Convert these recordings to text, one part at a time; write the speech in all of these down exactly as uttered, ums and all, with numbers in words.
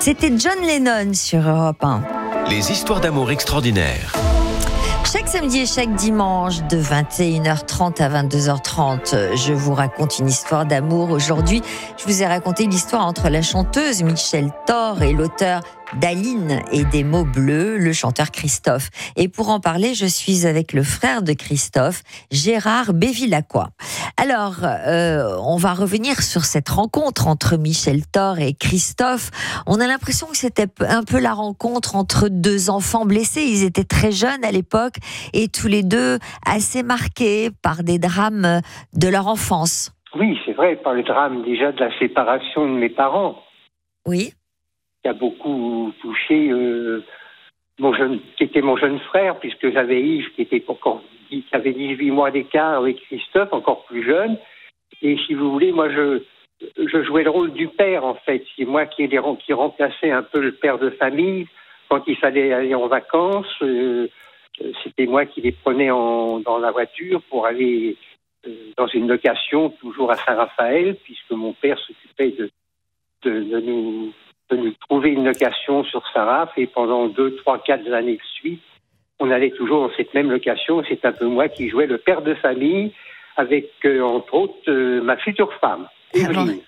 C'était John Lennon sur Europe un. Les histoires d'amour extraordinaires. Chaque samedi et chaque dimanche de vingt et une heures trente à vingt-deux heures trente, je vous raconte une histoire d'amour. Aujourd'hui, je vous ai raconté l'histoire entre la chanteuse Michel Thor et l'auteur d'Aline et des mots bleus, le chanteur Christophe. Et pour en parler, je suis avec le frère de Christophe, Gérard Bevilacqua. Alors, euh, on va revenir sur cette rencontre entre Michel Thor et Christophe. On a l'impression que c'était un peu la rencontre entre deux enfants blessés. Ils étaient très jeunes à l'époque et tous les deux assez marqués par des drames de leur enfance. Oui, c'est vrai, par le drame déjà de la séparation de mes parents. Oui. Qui a beaucoup touché euh, mon jeune, qui était mon jeune frère, puisque j'avais Yves qui était encore, qui avait dix-huit mois d'écart avec Christophe, encore plus jeune. Et si vous voulez, moi je, je jouais le rôle du père en fait. C'est moi qui, qui remplaçais un peu le père de famille quand il fallait aller en vacances. Euh, c'était moi qui les prenais en, dans la voiture pour aller euh, dans une location toujours à Saint-Raphaël, puisque mon père s'occupait de, de, de nous de nous trouver une location sur Saint-Raph, et pendant deux, trois, quatre années de suite, on allait toujours dans cette même location. C'est un peu moi qui jouais le père de famille avec, euh, entre autres, euh, ma future femme, Evelyne.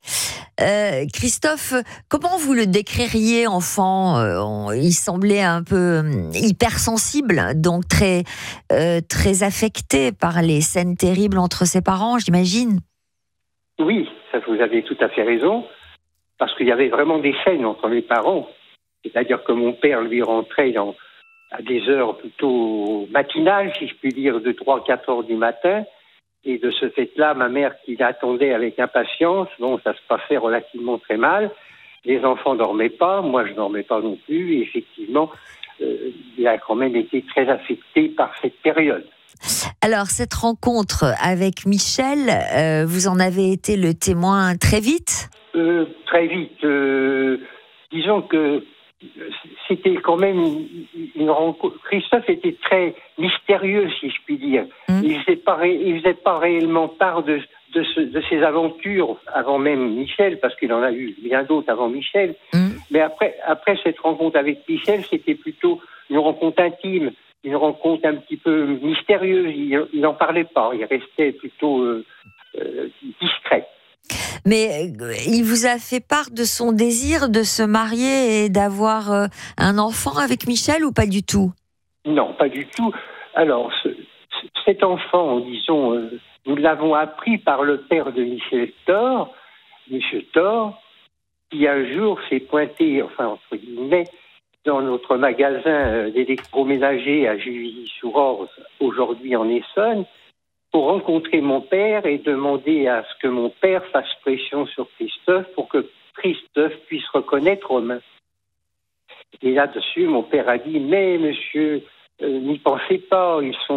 Euh, Christophe, comment vous le décririez enfant ? euh, Il semblait un peu euh, hypersensible, donc très, euh, très affecté par les scènes terribles entre ses parents, j'imagine. Oui, ça, vous avez tout à fait raison. Parce qu'il y avait vraiment des scènes entre mes parents. C'est-à-dire que mon père, lui, rentrait dans, à des heures plutôt matinales, si je puis dire, de trois à quatre heures du matin. Et de ce fait-là, ma mère, qui l'attendait avec impatience, bon, ça se passait relativement très mal. Les enfants ne dormaient pas, moi je ne dormais pas non plus. Et effectivement, euh, il a quand même été très affecté par cette période. Alors, cette rencontre avec Michel, euh, vous en avez été le témoin très vite ? Euh, très vite. Euh, disons que c'était quand même une rencontre. Christophe était très mystérieux, si je puis dire. Mmh. Il ne faisait pas, ré... il faisait pas réellement part de, de, ce, de ses aventures avant même Michel, parce qu'il en a eu bien d'autres avant Michel. Mmh. Mais après, après cette rencontre avec Michel, c'était plutôt une rencontre intime, une rencontre un petit peu mystérieuse. Il n'en parlait pas, il restait plutôt euh, euh, discret. Mais euh, il vous a fait part de son désir de se marier et d'avoir euh, un enfant avec Michel, ou pas du tout ? Non, pas du tout. Alors, ce, cet enfant, disons, euh, nous l'avons appris par le père de Michel Thor, M. Thor, qui un jour s'est pointé, enfin, entre guillemets, dans notre magasin euh, d'électroménager à Juvisy-sur-Orge, aujourd'hui en Essonne, pour rencontrer mon père et demander à ce que mon père fasse pression sur Christophe pour que Christophe puisse reconnaître Romain. Et là-dessus, mon père a dit « Mais monsieur, euh, n'y pensez pas, ils sont